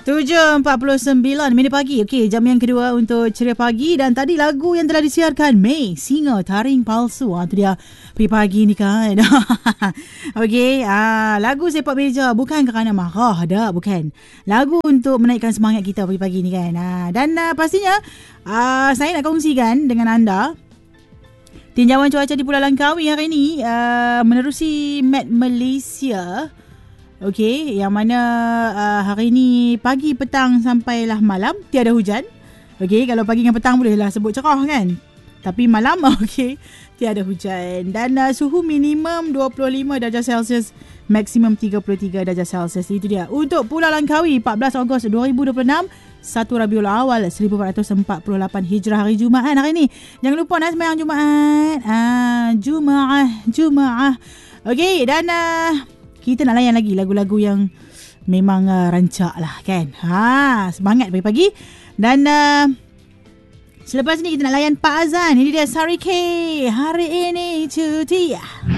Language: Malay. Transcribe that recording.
7.49 pagi. Okey, jam yang kedua untuk Ceria Pagi. Dan tadi lagu yang telah disiarkan, Mei, Singa Taring Palsu. Itu dia pagi ni kan. Okey, lagu sepak meja bukan kerana marah dah, bukan. Lagu untuk menaikkan semangat kita pagi-pagi ni kan. Dan pastinya saya nak kongsikan dengan anda tinjauan cuaca di Pulau Langkawi hari ini menerusi Met Malaysia. Okey, yang mana hari ni pagi, petang sampailah malam tiada hujan. Okey, kalau pagi dengan petang bolehlah sebut cerah kan. Tapi malam okey, tiada hujan. Dan suhu minimum 25 darjah Celsius, maksimum 33 darjah Celsius. Itu dia untuk Pulau Langkawi 14 Ogos 2026, 1 Rabiul Awal 1448 Hijrah, hari Jumaat hari ni. Jangan lupa nak sembahyang Jumaat. Jumaah. Okey, dan kita nak layan lagi lagu-lagu yang memang rancak lah kan. Semangat pagi-pagi. Dan selepas ni kita nak layan Pak Azan. Ini dia Sari K. Hari ini cuti.